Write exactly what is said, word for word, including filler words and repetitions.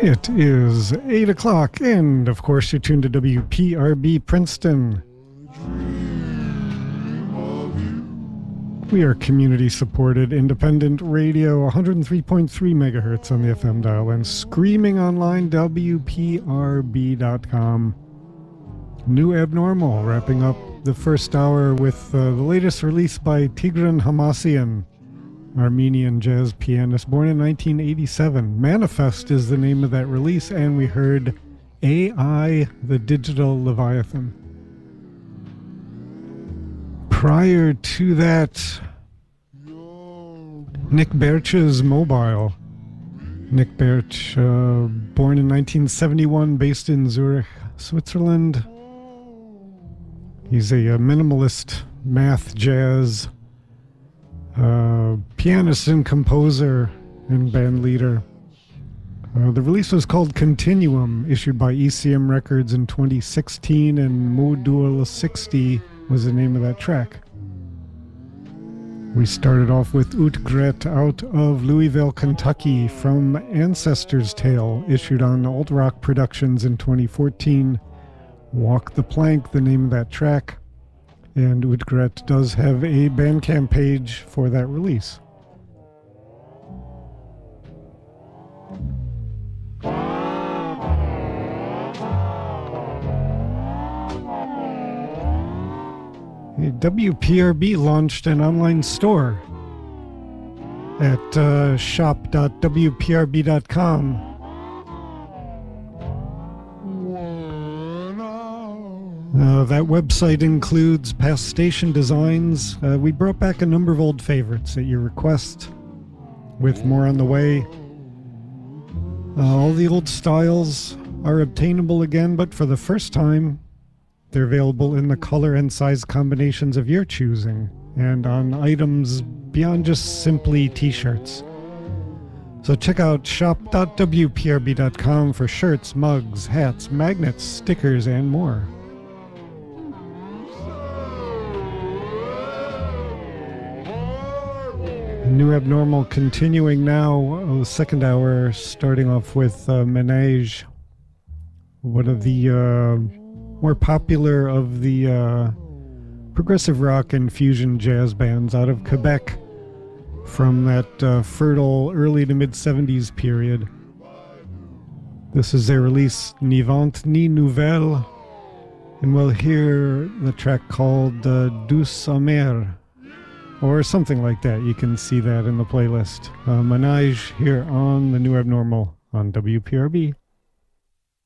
It is eight o'clock, and of course you're tuned to W P R B Princeton. We are community-supported independent radio, one oh three point three megahertz on the F M dial, and streaming online, W P R B dot com. New Abnormal, wrapping up the first hour with uh, the latest release by Tigran Hamasyan, Armenian jazz pianist born in nineteen eighty-seven. Manifest is the name of that release, and we heard A I, the Digital Leviathan. Prior to that, Nick Bertsch's Mobile. Nick Bertsch, uh, born in nineteen seventy-one, based in Zurich, Switzerland. He's a, a minimalist math jazz Uh, pianist and composer and band leader. Uh, the release was called Continuum, issued by E C M Records in twenty sixteen, and Modul sixty was the name of that track. We started off with Utgret out of Louisville, Kentucky, from Ancestor's Tale, issued on Alt Rock Productions in twenty fourteen. Walk the Plank, the name of that track. And Utgret does have a Bandcamp page for that release. W P R B launched an online store at uh, shop dot w p r b dot com. Uh, that website includes past station designs. Uh, we brought back a number of old favorites at your request, with more on the way. Uh, all the old styles are obtainable again, but for the first time, they're available in the color and size combinations of your choosing, and on items beyond just simply t-shirts. So check out shop dot w p r b dot com for shirts, mugs, hats, magnets, stickers, and more. New Abnormal continuing now, uh, the second hour, starting off with uh, Menage, one of the uh, more popular of the uh, progressive rock and fusion jazz bands out of Quebec from that uh, fertile early to mid-seventies period. This is their release, Ni Vent Ni Nouvelle, and we'll hear the track called uh, Douce Amère, or something like that. You can see that in the playlist. Uh, Menage here on the New Abnormal on W P R B.